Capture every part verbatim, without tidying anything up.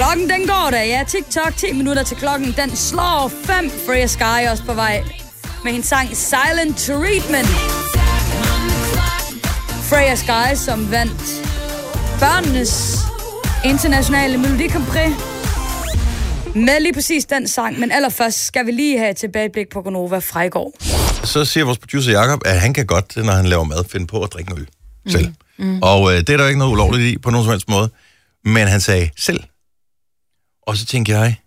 Klokken den går da, ja. TikTok, ti minutter til klokken. Den slår fem. Freya Sky også på vej med hendes sang Silent Treatment. Freya Sky, som vandt børnenes internationale Melodi Grand Prix med lige præcis den sang. Men allerførst skal vi lige have et tilbageblik på Gonova fra i går. Så siger vores producer Jakob, at han kan godt, når han laver mad, finde på at drikke en øl selv. Mm. Mm. Og øh, det er der ikke noget ulovligt i på nogen som helst måde. Men han sagde selv. Og så tænkte jeg,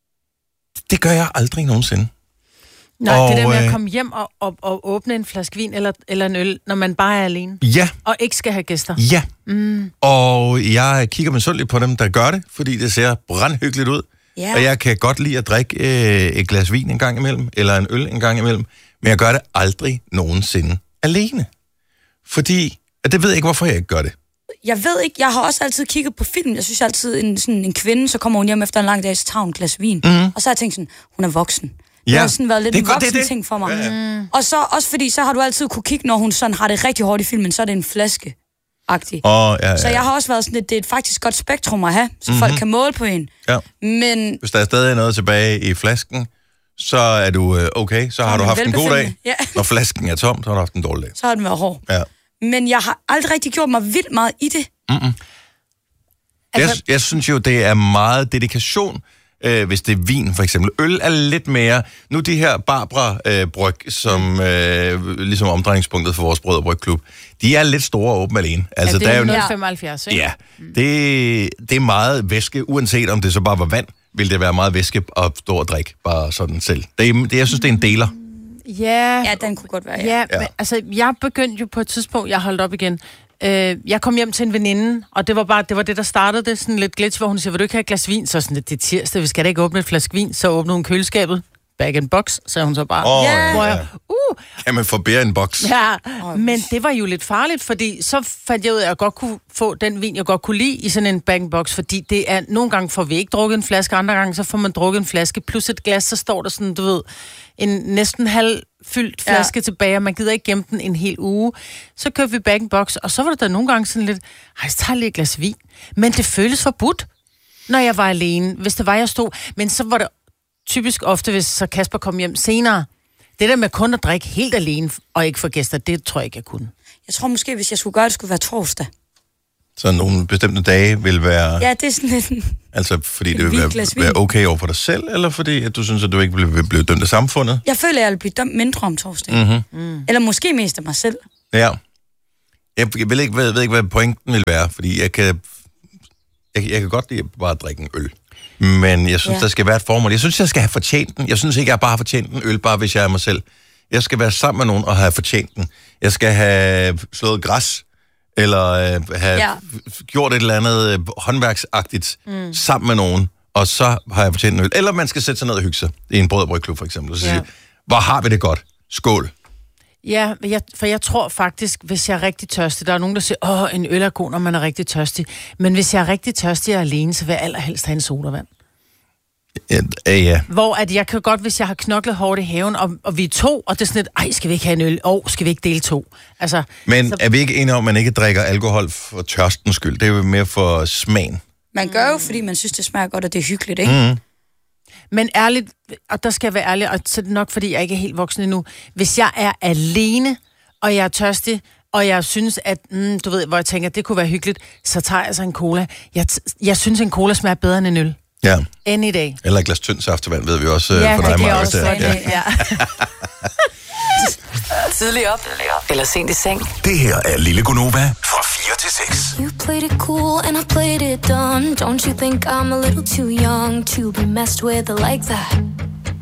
det gør jeg aldrig nogensinde. Nej, og, det der med at øh, komme hjem og, og, og åbne en flaske vin eller, eller en øl, når man bare er alene. Ja. Og ikke skal have gæster. Ja. Mm. Og jeg kigger misundeligt på dem, der gør det, fordi det ser brandhyggeligt ud. Yeah. Og jeg kan godt lide at drikke øh, et glas vin en gang imellem, eller en øl en gang imellem, men jeg gør det aldrig nogensinde alene. Fordi, og det ved jeg ikke, hvorfor jeg ikke gør det. Jeg ved ikke, jeg har også altid kigget på film. Jeg synes altid, en, sådan en kvinde, så kommer hun hjem efter en lang dag, så tager hun et glas vin. Mm. Og så har jeg tænkt sådan, hun er voksen. Det Ja. har sådan været lidt Det en er godt, voksen det er det. ting for mig. Ja, ja. Mm. Og så også fordi, så har du altid kunne kigge, når hun sådan har det rigtig hårdt i filmen, så er det en flaske. Agtig. Oh, ja, ja. Så jeg har også været sådan lidt, det er et faktisk godt spektrum at have, så mm-hmm. folk kan måle på en. Ja. Men Hvis der er stadig noget tilbage i flasken, så er du øh, okay, så har du haft en god dag. Ja. Når flasken er tom, så har du haft en dårlig dag. så har den været hård. Ja. Men jeg har aldrig rigtig gjort mig vildt meget i det. Mm-mm. Altså- Jeg, jeg synes jo, det er meget dedikation, øh, hvis det er vin for eksempel. Øl er lidt mere... Nu de her Barbara-bryg, øh, som øh, ligesom er omdrejningspunktet for vores brød- og brygklub, de er lidt store og åbne alene. Altså, ja, det er, der jo nul jo, komma femoghalvfjerds, ikke? ja, det, det er meget væske, uanset om det så bare var vand, vil det være meget væske at stå og drikke, bare sådan selv. Det, er- det, jeg synes, det er en deler. Ja, Ja, den kunne godt være, ja. ja, Ja. men, altså, jeg begyndte jo på et tidspunkt, jeg holdt op igen. Øh, jeg kom hjem til en veninde, og det var bare det var det, der startede det, sådan lidt glitch, hvor hun siger, vil du ikke have et glas vin? Så sådan, det er tirsdag, vi skal da ikke åbne et flaske vin. Så åbnede hun køleskabet, bag in box, sagde hun så bare. Åh, Ja. Hvor ja. jeg, uh, Kan man forbære en boks? ja, men det var jo lidt farligt, fordi så fandt jeg ud af, at jeg godt kunne få den vin, jeg godt kunne lide i sådan en bag-in-box, fordi det er, nogle gange får vi ikke drukket en flaske, andre gange så får man drukket en flaske, plus et glas, så står der sådan, du ved, en næsten halv fyldt flaske ja. tilbage, og man gider ikke gemme den en hel uge. Så købte vi bag-in-box, og så var det der nogle gange sådan lidt, ej, så tager jeg lige et glas vin. Men det føltes forbudt, når jeg var alene, hvis det var, jeg stod. Men så var det typisk ofte, hvis så Kasper kom hjem senere. Det der med kun at drikke helt alene og ikke få gæster, det tror jeg ikke, jeg kunne. Jeg tror måske, hvis jeg skulle gøre det, skulle være torsdag. Så nogle bestemte dage vil være... Ja, det er sådan lidt... en- Altså, fordi det Et vil vinglas være, vin. være okay over for dig selv, eller fordi at du synes, at du ikke vil blive dømt af samfundet? Jeg føler, at jeg vil blive dømt mindre om torsdag. Mm-hmm. Mm. Eller måske mest af mig selv. Ja. Jeg ved ikke, hvad, ved ikke, hvad pointen vil være, fordi jeg kan, jeg, jeg kan godt lide at bare drikke en øl. Men jeg synes, ja. der skal være et formål. Jeg synes, jeg skal have fortjent den. Jeg synes ikke, jeg bare har fortjent en øl, bare hvis jeg er mig selv. Jeg skal være sammen med nogen og have fortjent den. Jeg skal have slået græs, eller øh, have Ja. f- gjort et eller andet øh, håndværksagtigt mm. sammen med nogen, og så har jeg fortjent en øl. Eller man skal sætte sig ned og hygge sig i en brød- og brygklub, for eksempel. Og så Ja. sige, hvor har vi det godt? Skål. Ja, jeg, for jeg tror faktisk, hvis jeg er rigtig tørstig, der er nogen, der siger, åh, en øl er god, når man er rigtig tørstig. Men hvis jeg er rigtig tørstig og alene, så vil jeg allerhelst have en sodavand. Ja, øh, ja. Hvor at jeg kan godt, hvis jeg har knoklet hårdt i haven, og, og vi er to, og det er sådan lidt, ej, skal vi ikke have en øl? Åh, oh, skal vi ikke dele to? Altså, Men så, er vi ikke enige om, at man ikke drikker alkohol for tørstens skyld? Det er jo mere for smagen. Man gør jo, fordi man synes, det smager godt, og det er hyggeligt, ikke? Mm. men ærligt, og der skal jeg være ærlig, og så er det nok, fordi jeg ikke er helt voksen endnu. Hvis jeg er alene, og jeg er tørstig, og jeg synes, at, mm, du ved, hvor jeg tænker, det kunne være hyggeligt, så tager jeg så en cola. Jeg, t- jeg synes, en cola smager bedre end en øl. Ja. Any day. Eller et glas tynd saftevand, ved vi også Ja, øh, for dig, det kan jeg Marvitt, også der. godt Ja. lide, ja. Tidlig op, eller sent i seng. Det her er Lille Gunova fra fire til seks. You played it cool and I played it dumb. Don't you think I'm a little too young to be messed with like that?